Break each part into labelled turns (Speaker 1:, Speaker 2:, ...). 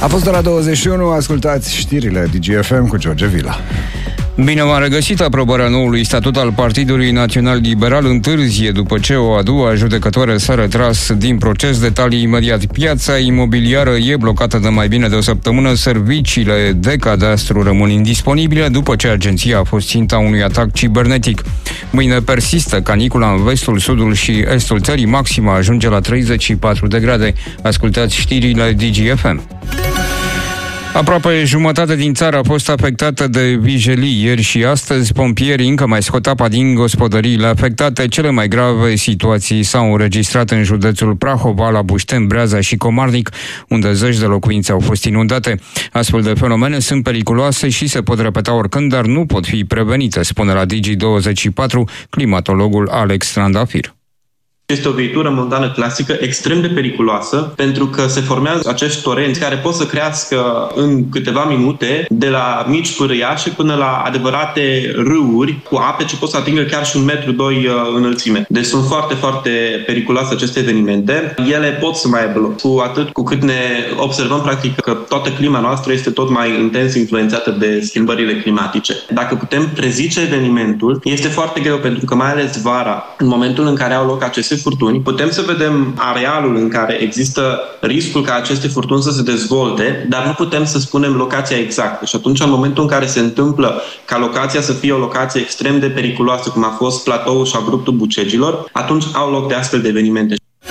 Speaker 1: A fost ora 21, ascultați știrile DGFM cu George Vila.
Speaker 2: Bine v-am regăsit. Aprobarea noului statut al Partidului Național Liberal întârzie după ce o a doua judecătoare s-a retras din proces. Detalii imediat. Piața imobiliară e blocată de mai bine de o săptămână. Serviciile de cadastru rămân indisponibile după ce agenția a fost ținta unui atac cibernetic. Mâine persistă canicula în vestul, sudul și estul țării. Maxima ajunge la 34 de grade. Ascultați știrile DGFM. Aproape jumătate din țară a fost afectată de vijelii ieri și astăzi. Pompierii încă mai scot apa din gospodăriile afectate. Cele mai grave situații s-au înregistrat în județul Prahova, la Bușten, Breaza și Comarnic, unde zeci de locuințe au fost inundate. Astfel de fenomene sunt periculoase și se pot repeta oricând, dar nu pot fi prevenite, spune la Digi24 climatologul Alex Trandafir.
Speaker 3: Este o viitură montană clasică extrem de periculoasă, pentru că se formează acești torenți care pot să crească în câteva minute de la mici pârâiașe până la adevărate râuri cu ape ce pot să atingă chiar și 1,2 m înălțime. Deci sunt foarte, foarte periculoase aceste evenimente. Ele pot să mai aibă loc, cu atât cu cât ne observăm practic că toată clima noastră este tot mai intens influențată de schimbările climatice. Dacă putem prezice evenimentul, este foarte greu, pentru că mai ales vara, în momentul în care au loc aceste furtuni, putem să vedem arealul în care există riscul ca aceste furtuni să se dezvolte, dar nu putem să spunem locația exactă. Și atunci, în momentul în care se întâmplă ca locația să fie o locație extrem de periculoasă, cum a fost platoul și abruptul Bucegilor, atunci au loc de astfel de evenimente.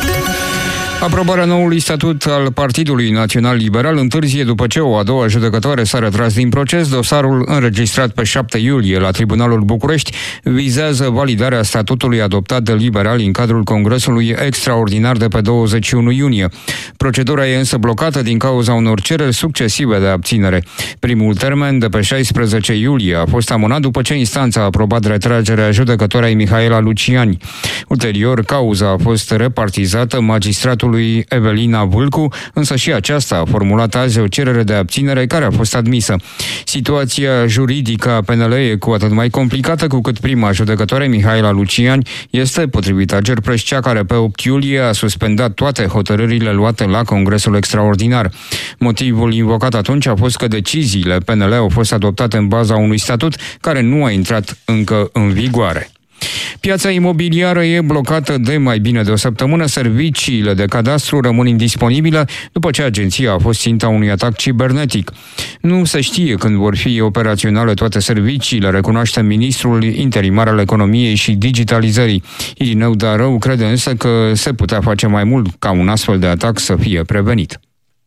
Speaker 2: Aprobarea noului statut al Partidului Național Liberal întârzie după ce o a doua judecătoare s-a retras din proces. Dosarul înregistrat pe 7 iulie la Tribunalul București vizează validarea statutului adoptat de liberali în cadrul Congresului Extraordinar de pe 21 iunie. Procedura e însă blocată din cauza unor cereri succesive de abținere. Primul termen, de pe 16 iulie, a fost amânat după ce instanța a aprobat retragerea judecătoarei Mihaela Luciani. Ulterior, cauza a fost repartizată magistratului Evelina Vâlcu, însă și aceasta a formulat azi o cerere de abținere care a fost admisă. Situația juridică a PNL e cu atât mai complicată cu cât prima judecătoare, Mihaela Luciani, este, potrivit Agerpres, cea care pe 8 iulie a suspendat toate hotărârile luate la Congresul Extraordinar. Motivul invocat atunci a fost că deciziile PNL au fost adoptate în baza unui statut care nu a intrat încă în vigoare. Piața imobiliară e blocată de mai bine de o săptămână. Serviciile de cadastru rămân indisponibile după ce agenția a fost ținta unui atac cibernetic. Nu se știe când vor fi operaționale toate serviciile, recunoaște ministrul interimar al Economiei și Digitalizării. Irineu Darău crede însă că se putea face mai mult ca un astfel de atac să fie prevenit.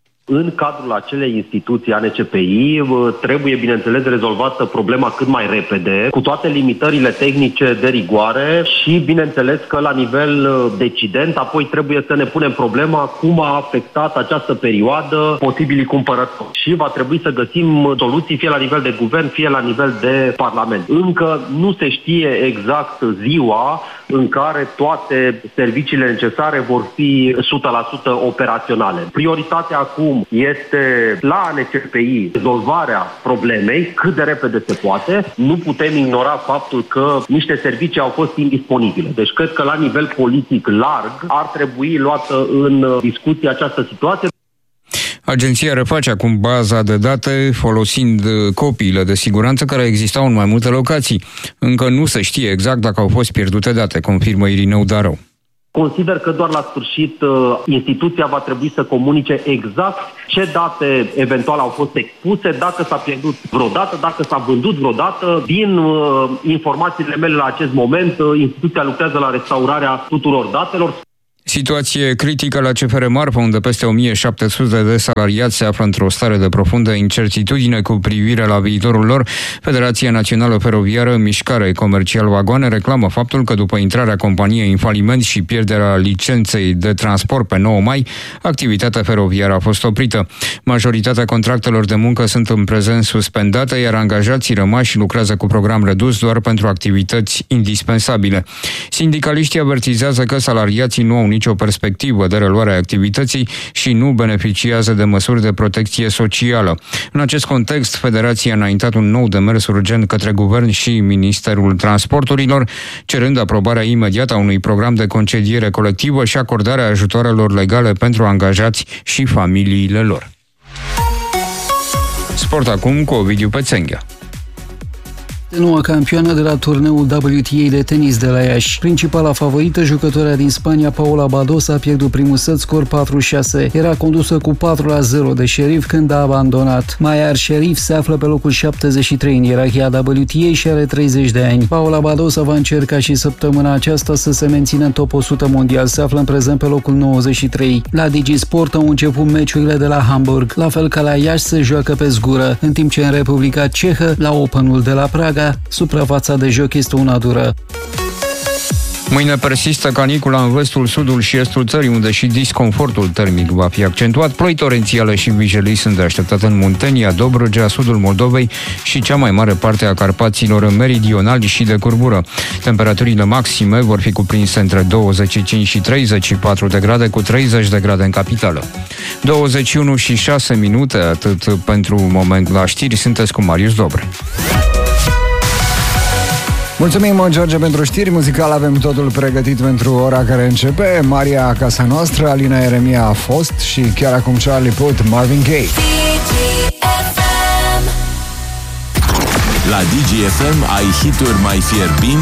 Speaker 4: În cadrul acelei instituții ANCPI trebuie, bineînțeles, rezolvată problema cât mai repede, cu toate limitările tehnice de rigoare și, bineînțeles, că la nivel decident, apoi trebuie să ne punem problema cum a afectat această perioadă posibilii cumpărători. Și va trebui să găsim soluții fie la nivel de guvern, fie la nivel de parlament. Încă nu se știe exact ziua în care toate serviciile necesare vor fi 100% operaționale. Prioritatea acum este la ANCPI rezolvarea problemei cât de repede se poate. Nu putem ignora faptul că niște servicii au fost indisponibile. Deci cred că la nivel politic larg ar trebui luată în discuție această situație.
Speaker 2: Agenția reface acum baza de date folosind copiile de siguranță care existau în mai multe locații. Încă nu se știe exact dacă au fost pierdute date, confirmă Irineu Darău.
Speaker 4: Consider că doar la sfârșit instituția va trebui să comunice exact ce date eventual au fost expuse, dacă s-a pierdut vreodată, dacă s-a vândut vreodată. Din informațiile mele la acest moment, instituția lucrează la restaurarea tuturor datelor.
Speaker 2: Situație critică la CFR Marfă, unde peste 1700 de salariați se află într-o stare de profundă incertitudine cu privire la viitorul lor. Federația Națională Feroviară Mișcare Comercial Vagoane reclamă faptul că după intrarea companiei în faliment și pierderea licenței de transport pe 9 mai, activitatea feroviară a fost oprită. Majoritatea contractelor de muncă sunt în prezent suspendate, iar angajații rămași lucrează cu program redus doar pentru activități indispensabile. Sindicaliștii avertizează că salariații nu au nicio perspectivă de reluare a activității și nu beneficiază de măsuri de protecție socială. În acest context, Federația a înaintat un nou demers urgent către Guvern și Ministerul Transporturilor, cerând aprobarea imediată a unui program de concediere colectivă și acordarea ajutoarelor legale pentru angajați și familiile lor. Sport acum cu Ovidiu Pețenghea.
Speaker 5: Noua campioană de la turneul WTA de tenis de la Iași. Principala favorită, jucătoarea din Spania, Paula Badosa, a pierdut primul set, scor 4-6. Era condusă cu 4-0 de Sherif când a abandonat. Mayar Sherif se află pe locul 73 în ierarhia WTA și are 30 de ani. Paula Badosa va încerca și săptămâna aceasta să se mențină în top 100 mondial. Se află în prezent pe locul 93. La DigiSport au început meciurile de la Hamburg. La fel ca la Iași, se joacă pe zgură, în timp ce în Republica Cehă, la Openul de la Praga, suprafața de joc este una dură.
Speaker 2: Mâine persistă canicula în vestul, sudul și estul țării, unde și disconfortul termic va fi accentuat. Ploi torențiale și vijelii sunt de așteptat în Muntenia, Dobrogea, sudul Moldovei și cea mai mare parte a Carpaților meridionali și de curbură. Temperaturile maxime vor fi cuprinse între 25 și 34 de grade, cu 30 de grade în capitală. 21 și 6 minute, atât pentru moment la știri. Sunteți cu Marius Dobre.
Speaker 1: Mulțumim, George, pentru știri muzicale. Avem totul pregătit pentru ora care începe. Maria Casa Noastră, Alina Eremia a fost și chiar acum Charlie Puth, Marvin Gaye.
Speaker 6: La DGFM ai hituri mai fierbinți